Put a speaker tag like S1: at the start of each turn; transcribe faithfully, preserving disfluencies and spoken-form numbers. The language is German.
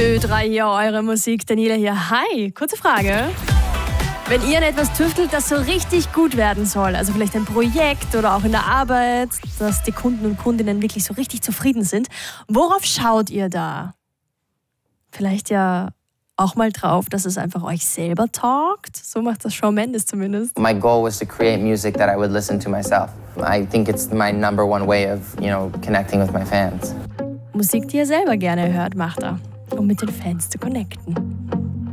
S1: Ö drei hier, eure Musik. Daniela hier. Hi, kurze Frage. Wenn ihr an etwas tüftelt, das so richtig gut werden soll, also vielleicht ein Projekt oder auch in der Arbeit, dass die Kunden und Kundinnen wirklich so richtig zufrieden sind, worauf schaut ihr da? Vielleicht ja auch mal drauf, dass es einfach euch selber taugt? So macht das Shawn Mendes zumindest.
S2: My goal was to create music that I would listen to myself. I think it's my number one way of, you know, connecting with my fans.
S1: Musik, die ihr selber gerne hört, macht er, um mit den Fans zu connecten.